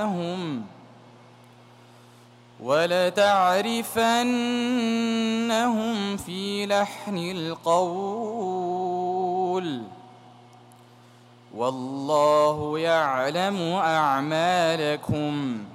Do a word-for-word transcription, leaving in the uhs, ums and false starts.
لهم ولتعرفنهم في لحن القول والله يعلم أعمالكم